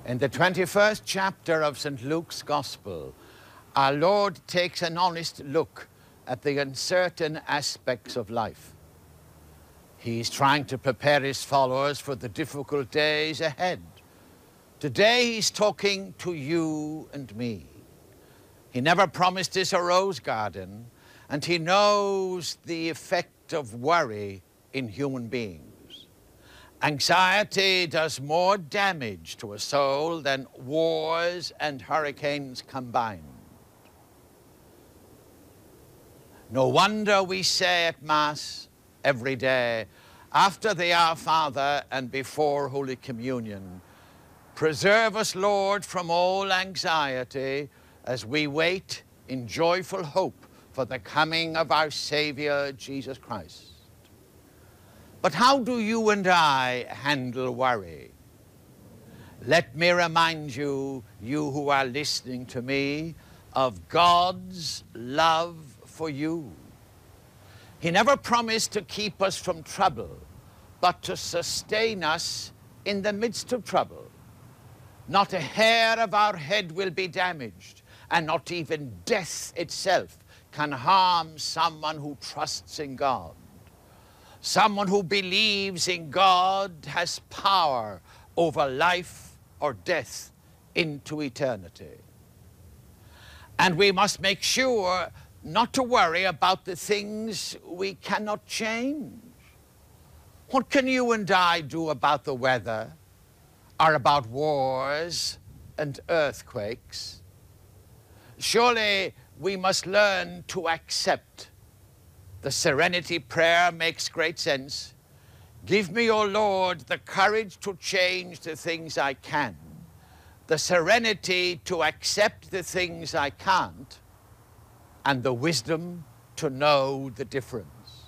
In the 21st chapter of St. Luke's Gospel, our Lord takes an honest look at the uncertain aspects of life. He's trying to prepare his followers for the difficult days ahead. Today he's talking to you and me. He never promised us a rose garden, and he knows the effect of worry in human beings. Anxiety does more damage to a soul than wars and hurricanes combined. No wonder we say at Mass every day, after the Our Father and before Holy Communion, "Preserve us, Lord, from all anxiety as we wait in joyful hope for the coming of our Savior, Jesus Christ." But how do you and I handle worry? Let me remind you, you who are listening to me, of God's love for you. He never promised to keep us from trouble, but to sustain us in the midst of trouble. Not a hair of our head will be damaged, and not even death itself can harm someone who trusts in God. Someone who believes in God has power over life or death into eternity. And we must make sure not to worry about the things we cannot change. What can you and I do about the weather, or about wars and earthquakes? Surely we must learn to accept. The Serenity Prayer makes great sense. Give me, O Lord, the courage to change the things I can, the serenity to accept the things I can't, and the wisdom to know the difference.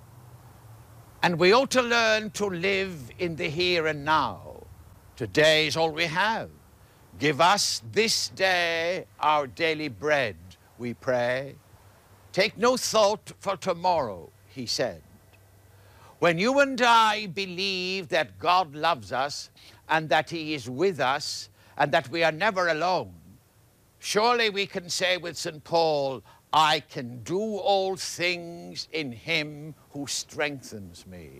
And we ought to learn to live in the here and now. Today is all we have. Give us this day our daily bread, we pray. Take no thought for tomorrow, he said. When you and I believe that God loves us and that he is with us and that we are never alone, surely we can say with St. Paul, I can do all things in him who strengthens me.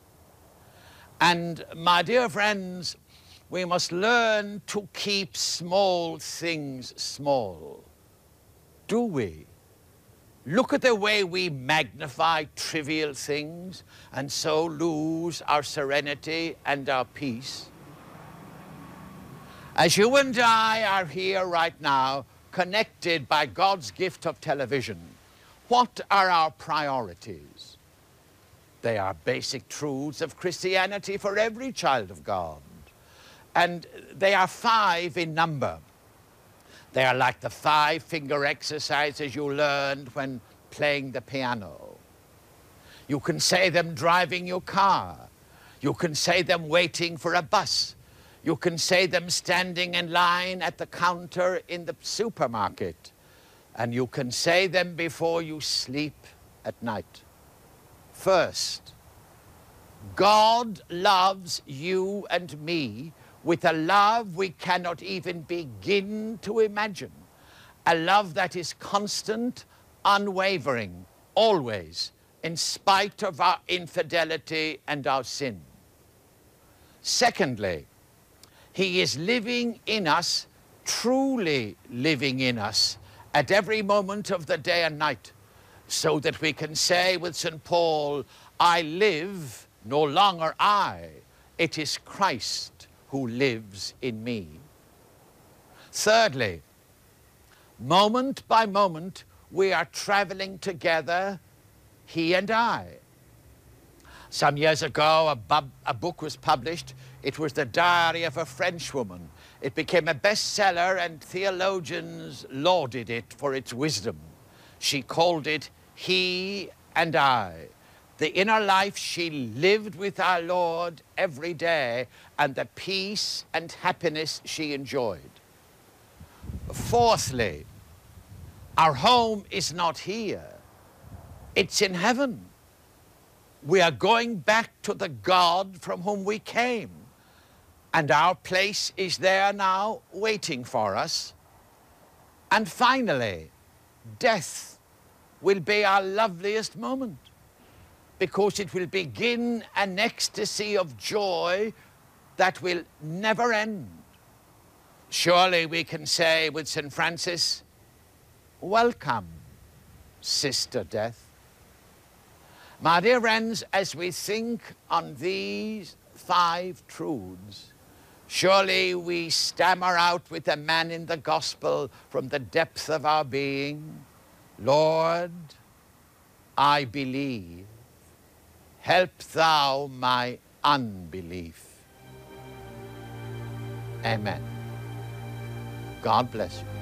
And my dear friends, we must learn to keep small things small. Do we? Look at the way we magnify trivial things and so lose our serenity and our peace. As you and I are here right now, connected by God's gift of television, what are our priorities? They are basic truths of Christianity for every child of God. And they are 5 in number. They are like the 5-finger exercises you learned when playing the piano. You can say them driving your car. You can say them waiting for a bus. You can say them standing in line at the counter in the supermarket. And you can say them before you sleep at night. First, God loves you and me with a love we cannot even begin to imagine. A love that is constant, unwavering, always, in spite of our infidelity and our sin. Secondly, he is living in us, truly living in us, at every moment of the day and night, so that we can say with St. Paul, I live, no longer I, it is Christ who lives in me. Thirdly, moment by moment, we are traveling together, he and I. Some years ago, a book was published. It was the diary of a Frenchwoman. It became a bestseller, and theologians lauded it for its wisdom. She called it He and I. The inner life she lived with our Lord every day, and the peace and happiness she enjoyed. Fourthly, our home is not here. It's in heaven. We are going back to the God from whom we came. And our place is there now waiting for us. And finally, death will be our loveliest moment, because it will begin an ecstasy of joy that will never end. Surely we can say with St. Francis, welcome, Sister Death. My dear friends, as we think on these 5 truths, surely we stammer out with the man in the gospel from the depth of our being, Lord, I believe. Help thou my unbelief. Amen. God bless you.